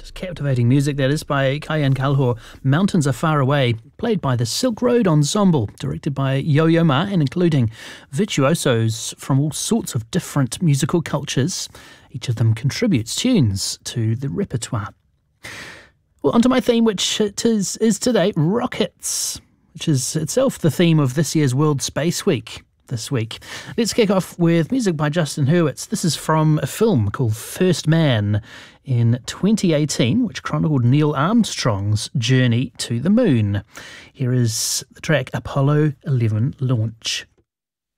Captivating music, that is, by Kayan Kalhor. Mountains Are Far Away, played by the Silk Road Ensemble, directed by Yo-Yo Ma, and including virtuosos from all sorts of different musical cultures. Each of them contributes tunes to the repertoire. Well, onto my theme, which is today, rockets, which is itself the theme of this year's World Space Week. This week. Let's kick off with music by Justin Hurwitz. This is from a film called First Man in 2018, which chronicled Neil Armstrong's journey to the moon. Here is the track Apollo 11 Launch.